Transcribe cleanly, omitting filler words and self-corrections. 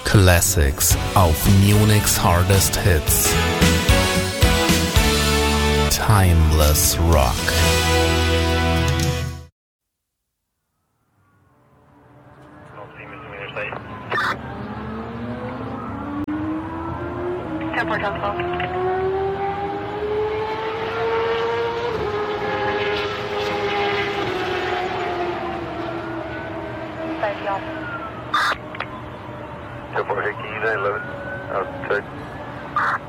Classics auf Munich's Hardest Hits. Timeless Rock. Airport Hotel. Airport Hickey, 911, outside.